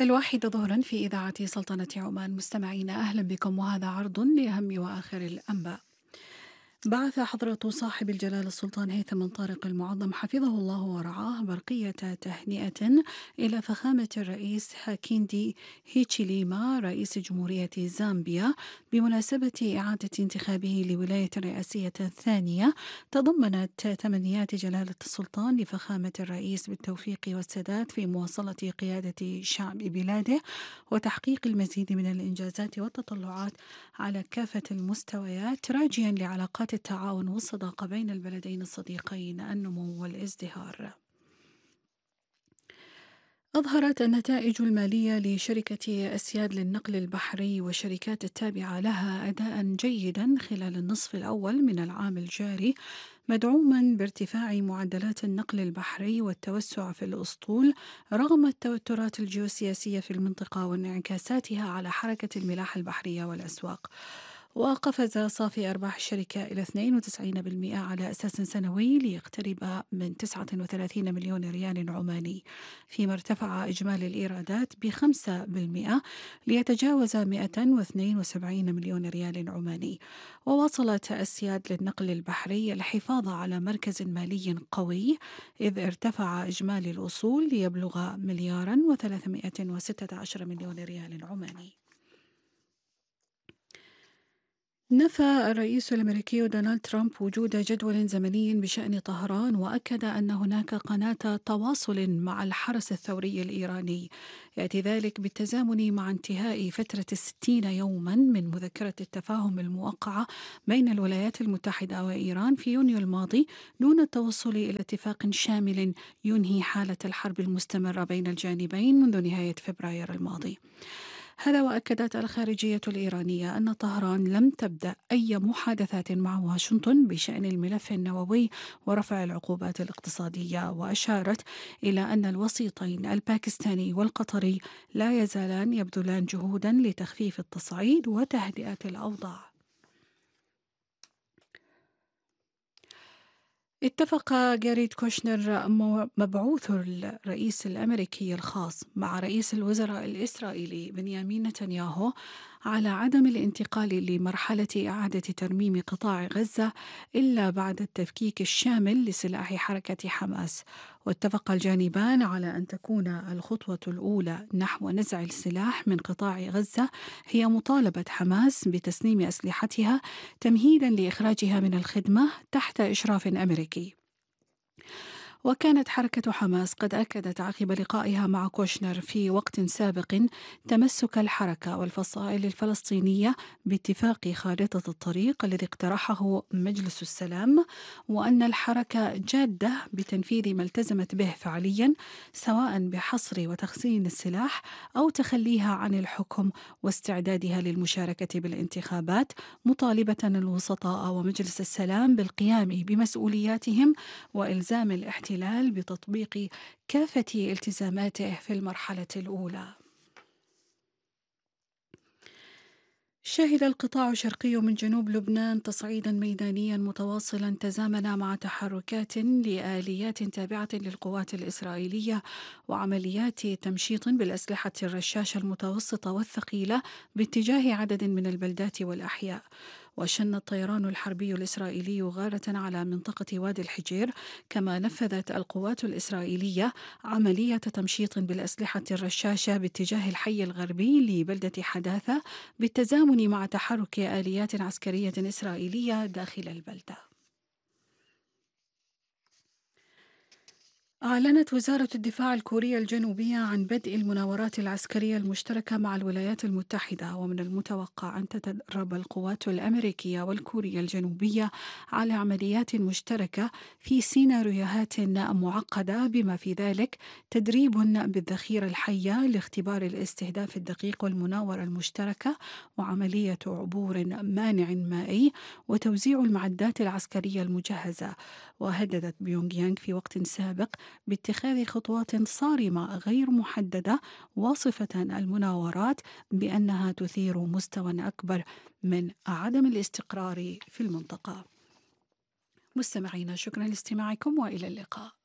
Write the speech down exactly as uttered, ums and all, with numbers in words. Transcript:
الواحدة ظهرا في إذاعة سلطنة عمان. مستمعين أهلا بكم، وهذا عرض لأهم وآخر الأنباء. بعث حضرة صاحب الجلالة السلطان هيثم بن طارق المعظم حفظه الله ورعاه برقية تهنئة إلى فخامة الرئيس هاكيندي هيتشيليما رئيس جمهورية زامبيا بمناسبة إعادة انتخابه لولاية رئاسية ثانية، تضمنت تمنيات جلالة السلطان لفخامة الرئيس بالتوفيق والسداد في مواصلة قيادة شعب بلاده وتحقيق المزيد من الإنجازات والتطلعات على كافة المستويات، راجيا لعلاقات التعاون والصداقة بين البلدين الصديقين النمو والازدهار. أظهرت النتائج المالية لشركة أسياد للنقل البحري والشركات التابعة لها أداء جيدا خلال النصف الأول من العام الجاري، مدعوما بارتفاع معدلات النقل البحري والتوسع في الأسطول رغم التوترات الجيوسياسية في المنطقة وانعكاساتها على حركة الملاحة البحرية والأسواق. وقفز صافي أرباح الشركة إلى اثنين وتسعين بالمئة على أساس سنوي ليقترب من تسعة وثلاثين مليون ريال عماني، فيما ارتفع إجمالي الإيرادات بخمسة بالمئة ليتجاوز مئة واثنين وسبعين مليون ريال عماني. وواصلت أسياد للنقل البحري الحفاظ على مركز مالي قوي، إذ ارتفع إجمالي الأصول ليبلغ مليارا وثلاثمئة وستة عشر مليون ريال عماني. نفى الرئيس الأمريكي دونالد ترامب وجود جدول زمني بشأن طهران، وأكد أن هناك قناة تواصل مع الحرس الثوري الإيراني، يأتي ذلك بالتزامن مع انتهاء فترة الستين يوما من مذكرة التفاهم الموقعة بين الولايات المتحدة وإيران في يونيو الماضي دون التوصل إلى اتفاق شامل ينهي حالة الحرب المستمرة بين الجانبين منذ نهاية فبراير الماضي. هذا وأكدت الخارجية الإيرانية أن طهران لم تبدأ أي محادثات مع واشنطن بشأن الملف النووي ورفع العقوبات الاقتصادية، وأشارت إلى أن الوسيطين الباكستاني والقطري لا يزالان يبذلان جهودا لتخفيف التصعيد وتهدئة الأوضاع. اتفق جاريد كوشنر مبعوث الرئيس الأمريكي الخاص مع رئيس الوزراء الإسرائيلي بنيامين نتنياهو على عدم الانتقال لمرحلة إعادة ترميم قطاع غزة إلا بعد التفكيك الشامل لسلاح حركة حماس. واتفق الجانبان على أن تكون الخطوة الأولى نحو نزع السلاح من قطاع غزة هي مطالبة حماس بتسليم أسلحتها تمهيدا لإخراجها من الخدمة تحت إشراف أمريكي. وكانت حركة حماس قد أكدت عقب لقائها مع كوشنر في وقت سابق تمسك الحركة والفصائل الفلسطينية باتفاق خارطة الطريق الذي اقترحه مجلس السلام، وأن الحركة جادة بتنفيذ ما التزمت به فعليا، سواء بحصر وتخزين السلاح أو تخليها عن الحكم واستعدادها للمشاركة بالانتخابات، مطالبة الوسطاء ومجلس السلام بالقيام بمسؤولياتهم وإلزام الاحتلال بتطبيق كافة التزاماته في المرحلة الأولى. شهد القطاع الشرقي من جنوب لبنان تصعيدا ميدانيا متواصلا تزامن مع تحركات لآليات تابعة للقوات الإسرائيلية وعمليات تمشيط بالأسلحة الرشاشة المتوسطة والثقيلة باتجاه عدد من البلدات والأحياء. وشن الطيران الحربي الإسرائيلي غارة على منطقة وادي الحجير، كما نفذت القوات الإسرائيلية عملية تمشيط بالأسلحة الرشاشة باتجاه الحي الغربي لبلدة حداثة بالتزامن مع تحرك آليات عسكرية إسرائيلية داخل البلدة. أعلنت وزارة الدفاع الكورية الجنوبية عن بدء المناورات العسكرية المشتركة مع الولايات المتحدة، ومن المتوقع أن تتدرب القوات الأمريكية والكورية الجنوبية على عمليات مشتركة في سيناريوهات معقدة، بما في ذلك تدريب بالذخيرة الحية لاختبار الاستهداف الدقيق والمناورة المشتركة، وعملية عبور مانع مائي، وتوزيع المعدات العسكرية المجهزة. وهددت بيونغ يانغ في وقت سابق باتخاذ خطوات صارمة غير محددة، واصفة المناورات بأنها تثير مستوى أكبر من عدم الاستقرار في المنطقة. مستمعينا، شكرا لاستماعكم وإلى اللقاء.